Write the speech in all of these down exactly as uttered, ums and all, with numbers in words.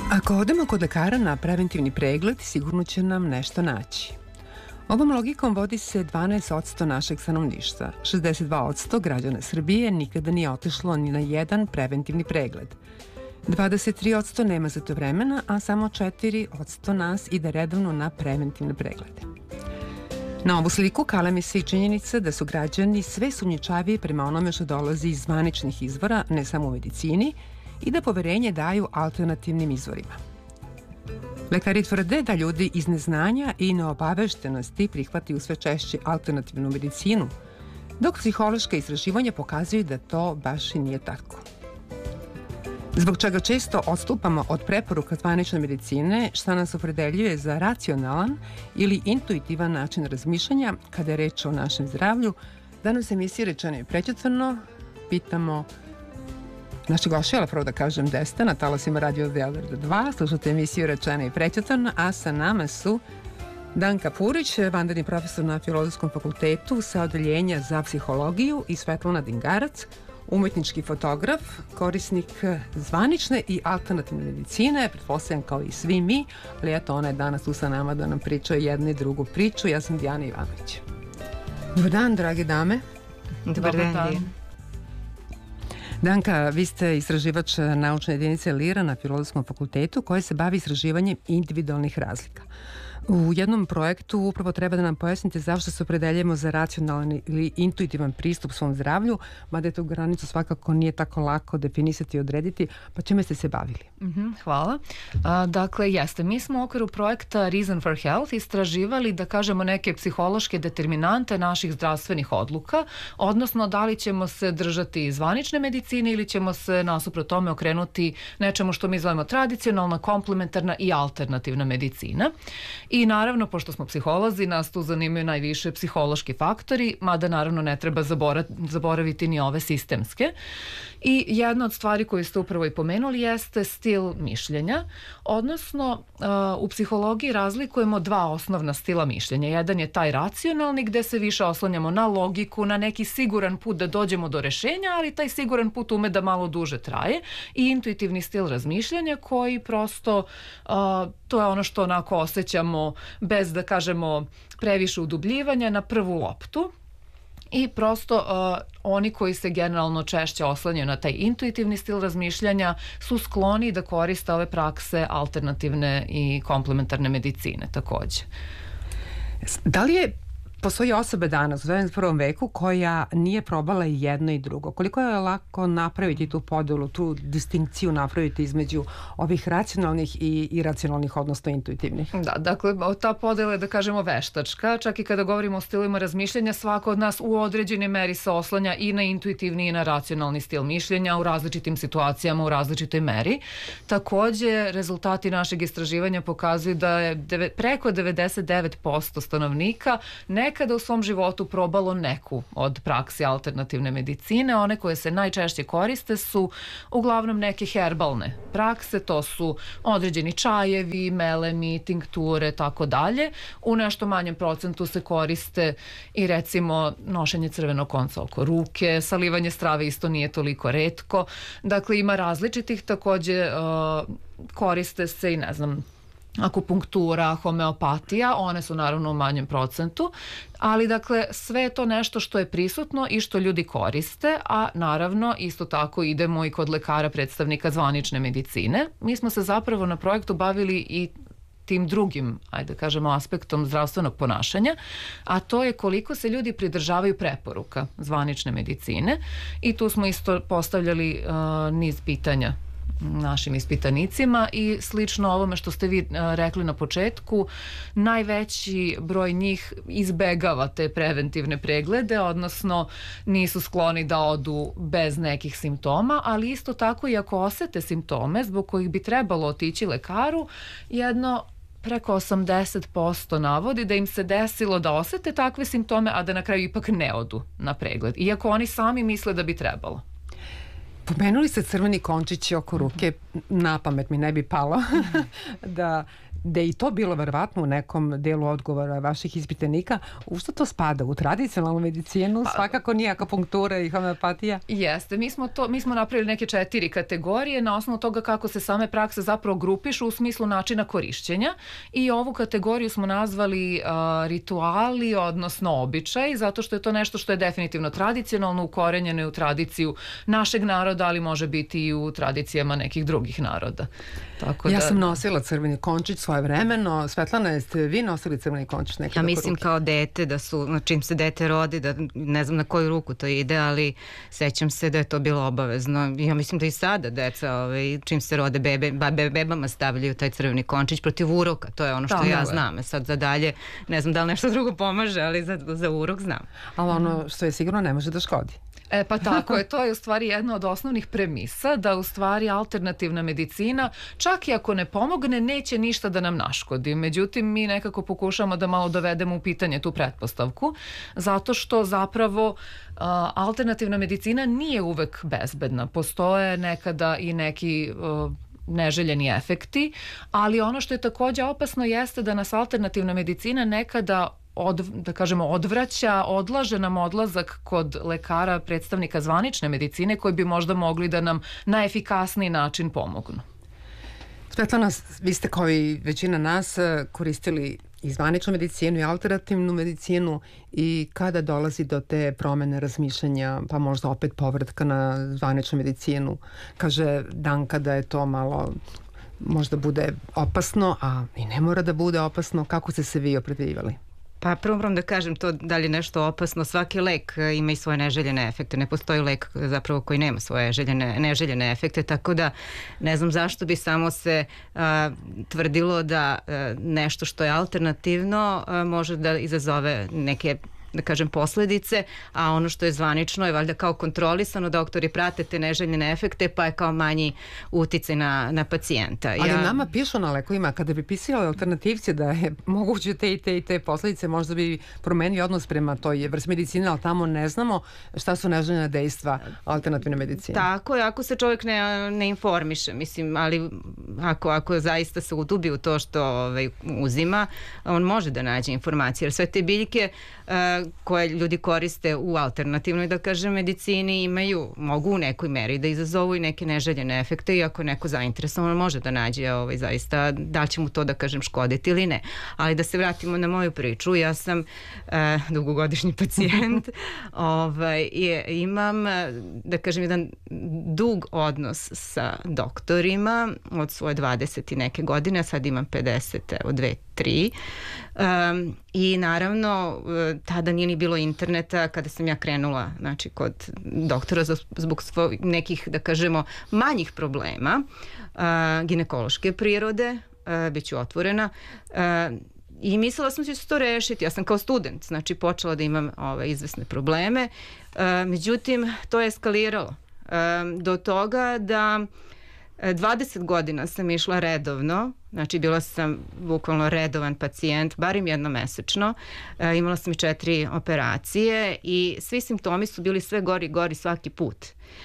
Ako odemo kod lekara na preventivni pregled, sigurno će nam nešto naći. Ovom logikom vodi se dvanaest posto našeg stanovništva. šezdeset dva posto građana Srbije nikada nije otišlo ni na jedan preventivni pregled. dvadeset tri posto nema za to vremena, a samo četiri posto nas ide redovno na preventivne preglede. Na ovu sliku kalemi se i činjenica da su građani sve sumnjičaviji prema onome što dolazi iz zvaničnih izvora, ne samo u medicini, i da poverenje daju alternativnim izvorima. Lekari tvrde da ljudi iz neznanja i neobaveštenosti prihvataju sve češće alternativnu medicinu, dok psihološka istraživanja pokazuju da to baš i nije tako. Zbog čega često odstupamo od preporuka zvanične medicine, šta nas opredeljuje za racionalan ili intuitivan način razmišljanja kada je reč o našem zdravlju, danas emisiji Rečeno i prećutvrno pitamo naši gošće, ali prvo da kažem Desta, na talasima Radio Beograda dva, slušate emisiju Rečeno i prećutvrno, a sa nama su Danka Purić, vanredni profesor na Filozofskom fakultetu sa odeljenja za psihologiju, i Svetlana Dingarac, umetnički fotograf, korisnik zvanične i alternativne medicine, pretpostavljam kao i svi mi, ali eto, ona je danas tu sa nama da nam priča jednu i drugu priču. Ja sam Dijana Ivanović. Dobar dan, drage dame. Dobar, Dobar dan. dan. Danka, vi ste istraživač naučne jedinice Lira na Filozofskom fakultetu koja se bavi istraživanjem individualnih razlika. U jednom projektu upravo treba da nam pojasnite zašto se opredeljujemo za racionalan ili intuitivan pristup svom zdravlju, mada je tu granicu svakako nije tako lako definisati i odrediti, pa čime ste se bavili? Mm-hmm, hvala. A, dakle, jeste, mi smo u okviru projekta Reason for Health istraživali, da kažemo, neke psihološke determinante naših zdravstvenih odluka, odnosno da li ćemo se držati zvanične medicine ili ćemo se nasuprot tome okrenuti nečemu što mi zovemo tradicionalna, komplementarna i alternativna medicina. I naravno, pošto smo psiholozi, nas tu zanimaju najviše psihološki faktori, mada naravno ne treba zaboraviti ni ove sistemske. I jedna od stvari koju ste upravo i pomenuli jeste stil mišljenja, odnosno u psihologiji razlikujemo dva osnovna stila mišljenja. Jedan je taj racionalni, gde se više oslanjamo na logiku, na neki siguran put da dođemo do rešenja, ali taj siguran put ume da malo duže traje, i intuitivni stil razmišljanja koji prosto, to je ono što onako osjećamo bez, da kažemo, previše udubljivanja na prvu loptu. I prosto uh, oni koji se generalno češće oslanjaju na taj intuitivni stil razmišljanja su skloni da koriste ove prakse alternativne i komplementarne medicine takođe. Da li je postoji osoba danas u dvadeset prvom veku koja nije probala i jedno i drugo? Koliko je lako napraviti tu podelu, tu distinkciju napraviti između ovih racionalnih i iracionalnih, odnosno intuitivnih? Da, dakle, ta podela je, da kažemo, veštačka. Čak i kada govorimo o stilima razmišljanja, svako od nas u određenoj meri se oslanja i na intuitivni i na racionalni stil mišljenja u različitim situacijama, u različitoj meri. Takođe, rezultati našeg istraživanja pokazuju da je deve, preko devedeset devet posto stanovnika ne nekada u svom životu probalo neku od praksi alternativne medicine. One koje se najčešće koriste su uglavnom neke herbalne prakse, to su određeni čajevi, melemi, tinkture, tako dalje. U nešto manjem procentu se koriste i recimo nošenje crvenog konca oko ruke, salivanje strave isto nije toliko retko. Dakle, ima različitih, takođe uh, koriste se i ne znam, akupunktura, homeopatija, one su naravno u manjem procentu, ali dakle sve je to nešto što je prisutno i što ljudi koriste, a naravno isto tako idemo i kod lekara predstavnika zvanične medicine. Mi smo se zapravo na projektu bavili i tim drugim, ajde da kažemo, aspektom zdravstvenog ponašanja, a to je koliko se ljudi pridržavaju preporuka zvanične medicine, i tu smo isto postavljali uh, niz pitanja našim ispitanicima i slično ovome što ste vi rekli na početku, najveći broj njih izbegava te preventivne preglede, odnosno nisu skloni da odu bez nekih simptoma, ali isto tako i ako osete simptome zbog kojih bi trebalo otići lekaru, jedno preko osamdeset posto navodi da im se desilo da osete takve simptome, a da na kraju ipak ne odu na pregled, iako oni sami misle da bi trebalo. Pomenuli ste crveni končići oko ruke, na pamet mi ne bi palo da da je i to bilo verovatno u nekom delu odgovora vaših ispitanika, u što to spada? U tradicionalnu medicinu? Pa, svakako nije akupunktura i homeopatija? Jeste, mi smo, to, mi smo napravili neke četiri kategorije na osnovu toga kako se same prakse zapravo grupišu u smislu načina korišćenja i ovu kategoriju smo nazvali uh, rituali, odnosno običaj, zato što je to nešto što je definitivno tradicionalno ukorenjeno u tradiciju našeg naroda, ali može biti i u tradicijama nekih drugih naroda. Tako ja da, sam nosila crveni končić svoje vremeno. Svetlana, jeste vi nosili crveni končić nekada? Ja mislim kao dete, da su, čim se dete rodi, da ne znam na koju ruku to ide, ali sećam se da je to bilo obavezno. Ja mislim da i sada deca, ovaj, čim se rode bebe, be, bebama stavljaju taj crveni končić protiv uroka. To je ono što da, ja znam. Sad za dalje, ne znam da li nešto drugo pomaže, ali za, za urok znam. Ali ono što je sigurno ne može da škodi. E pa tako je, to je u stvari jedna od osnovnih premisa, da u stvari alternativna medicina, čak i ako ne pomogne, neće ništa da nam naškodi. Međutim, mi nekako pokušamo da malo dovedemo u pitanje tu pretpostavku, zato što zapravo a, alternativna medicina nije uvek bezbedna. Postoje nekada i neki a, neželjeni efekti, ali ono što je takođe opasno jeste da nas alternativna medicina nekada Od, da kažemo, odvraća, odlaže nam odlazak kod lekara, predstavnika zvanične medicine, koji bi možda mogli da nam na efikasniji način pomognu. Svetlana, vi ste kao i većina nas koristili i zvaničnu medicinu i alternativnu medicinu, i kada dolazi do te promene razmišljanja, pa možda opet povratka na zvaničnu medicinu, kaže Danka da je to malo možda bude opasno, a i ne mora da bude opasno. Kako ste se vi opredeljivali? Pa prvo moram da kažem to da li je nešto opasno. Svaki lek ima i svoje neželjene efekte. Ne postoji lek zapravo koji nema svoje željene, neželjene efekte, tako da ne znam zašto bi samo se a, tvrdilo da a, nešto što je alternativno a, može da izazove neke, da kažem, posledice, a ono što je zvanično je valjda kao kontrolisano, doktori prate te neželjene efekte, pa je kao manji uticaj na, na pacijenta. Ali ja... nama pišu na lekovima, kada bi pisali alternativci da je moguće te i te i te posledice, možda bi promenio odnos prema toj vrsti medicine, ali tamo ne znamo šta su neželjena dejstva alternativne medicine. Tako je, ako se čovjek ne, ne informiše, mislim, ali ako, ako zaista se udubi u to što ovaj, uzima, on može da nađe informacije, jer sve te biljke uh, koje ljudi koriste u alternativnoj, da kažem, medicini imaju, mogu u nekoj meri da izazovu i neke neželjene efekte, i ako neko zainteresovan može da nađe ovaj, zaista da li će mu to, da kažem, škoditi ili ne. Ali da se vratimo na moju priču, ja sam e, dugogodišnji pacijent, ovaj, je, imam, da kažem, jedan dug odnos sa doktorima od svoje dvadeset i neke godine, a sad imam pedeset, evo dve, tri. Um, I naravno, tada nije ni bilo interneta kada sam ja krenula, znači, kod doktora zbog svojih nekih, da kažemo, manjih problema, uh, ginekološke prirode, uh, bit ću otvorena, uh, i mislila sam da će se to rešiti. Ja sam kao student, znači, počela da imam ove izvesne probleme, uh, međutim, to je eskaliralo uh, do toga da dvadeset godina sam išla redovno, znači bila sam bukvalno redovan pacijent, barim jednomesečno, e, imala sam i četiri operacije i svi simptomi su bili sve gori i gori svaki put.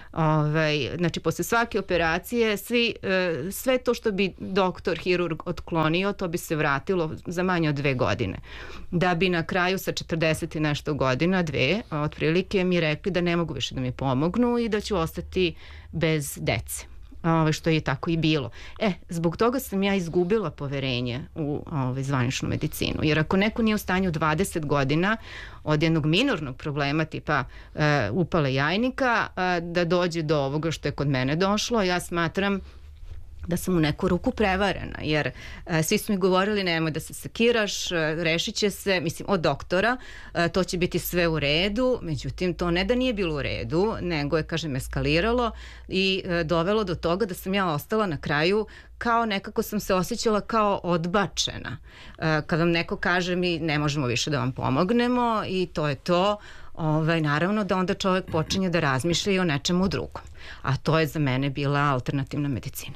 Ove, znači posle svake operacije svi, e, sve to što bi doktor, hirurg otklonio, to bi se vratilo za manje od dve godine. Da bi na kraju sa četrdeset i nešto godina, dve, otprilike mi rekli da ne mogu više da mi pomognu i da ću ostati bez dece. Ove, što je tako i bilo. E, zbog toga sam ja izgubila poverenje u ove, zvaničnu medicinu. Jer ako neko nije u stanju dvadeset godina od jednog minornog problema tipa e, upale jajnika e, da dođe do ovoga što je kod mene došlo, ja smatram da sam u neku ruku prevarena, jer e, svi su mi govorili nemoj da se sekiraš, e, rešit će se, mislim, od doktora, e, to će biti sve u redu, međutim, to ne da nije bilo u redu, nego je, kažem, eskaliralo i e, dovelo do toga da sam ja ostala na kraju kao nekako sam se osjećala kao odbačena. E, kad vam neko kaže mi ne možemo više da vam pomognemo i to je to, ovaj, naravno da onda čovjek počinje da razmišlja i o nečemu drugom. A to je za mene bila alternativna medicina.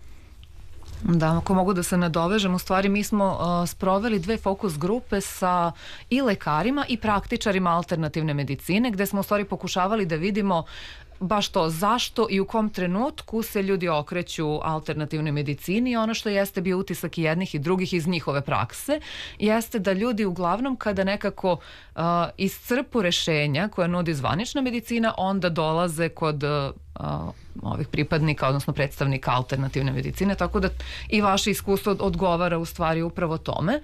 Da, ako mogu da se nadovežem, u stvari mi smo uh, sproveli dve fokus grupe sa i lekarima i praktičarima alternativne medicine, gde smo u stvari pokušavali da vidimo baš to, zašto i u kom trenutku se ljudi okreću alternativnoj medicini i ono što jeste bio utisak i jednih i drugih iz njihove prakse, jeste da ljudi uglavnom kada nekako uh, iscrpu rešenja koja nudi zvanična medicina, onda dolaze kod uh, ovih pripadnika, odnosno predstavnika alternativne medicine, tako da i vaše iskustvo odgovara u stvari upravo tome.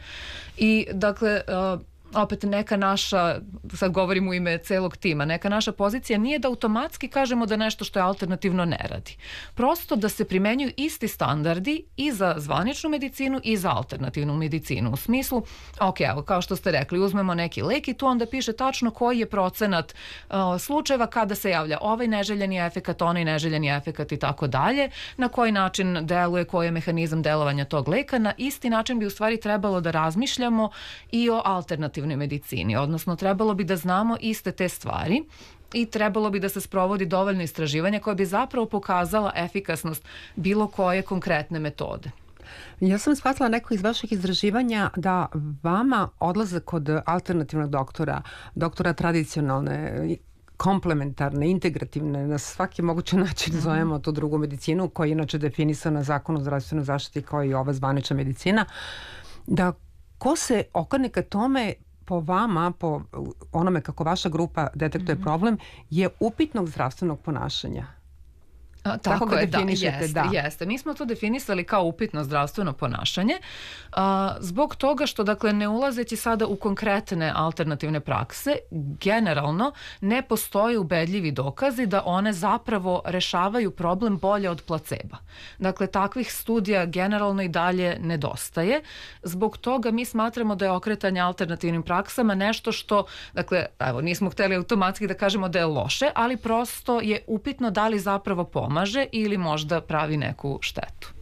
I dakle, uh, opet neka naša, sad govorim u ime celog tima, neka naša pozicija nije da automatski kažemo da nešto što je alternativno ne radi. Prosto da se primenjuju isti standardi i za zvaničnu medicinu i za alternativnu medicinu. U smislu, ok, evo, kao što ste rekli, uzmemo neki lek i tu onda piše tačno koji je procenat uh, slučajeva kada se javlja ovaj neželjeni efekat, onaj neželjeni efekat i tako dalje, na koji način deluje, koji je mehanizam delovanja tog leka. Na isti način bi u stvari trebalo da razmišljamo i o alternativnoj medicini, odnosno trebalo bi da znamo iste te stvari i trebalo bi da se sprovodi dovoljno istraživanja koje bi zapravo pokazala efikasnost bilo koje konkretne metode. Ja sam shvatila neko iz vaših izraživanja da vama odlazak kod alternativnog doktora, doktora tradicionalne, komplementarne, integrativne, na svaki mogući način zovemo tu drugu medicinu koja je inače definisana Zakon o zdravstvenoj zaštiti kao i ova zvanična medicina, da ko se okrene ka tome po vama, po onome kako vaša grupa detektuje mm-hmm. problem, je upitnog zdravstvenog ponašanja. A, tako, tako je, da, jeste, da. jeste. Mi smo to definisali kao upitno zdravstveno ponašanje a, zbog toga što, dakle, ne ulazeći sada u konkretne alternativne prakse, generalno ne postoje ubedljivi dokazi da one zapravo rešavaju problem bolje od placeba. Dakle, takvih studija generalno i dalje nedostaje. Zbog toga mi smatramo da je okretanje alternativnim praksama nešto što, dakle, evo, nismo hteli automatski da kažemo da je loše, ali prosto je upitno da li zapravo pomoći ili možda pravi neku štetu.